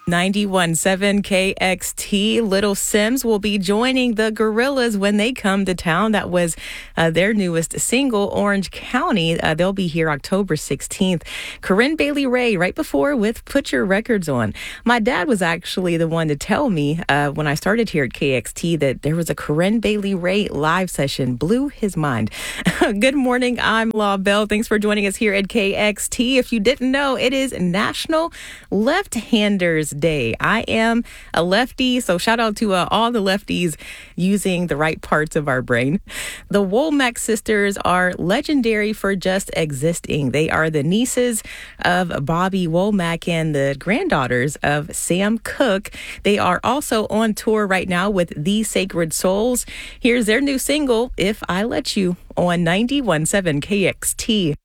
91.7 KXT. Little Simz will be joining the Gorillaz when they come to town. That was their newest single, Orange County. They'll be here October 16th. Corinne Bailey Rae, right before with Put Your Records On. My dad was actually the one to tell me when I started here at KXT that there was a Corinne Bailey Rae live session. Blew his mind. Good morning. I'm Law Bell. Thanks for joining us here at KXT. If you didn't know, it is National Left-Handers Day. I am a lefty, so shout out to all the lefties using the right parts of our brain. The Womack sisters are legendary for just existing. They are the nieces of Bobby Womack and the granddaughters of Sam Cooke. They are also on tour right now with The Sacred Souls. Here's their new single, If I Let You, on 91.7 KXT.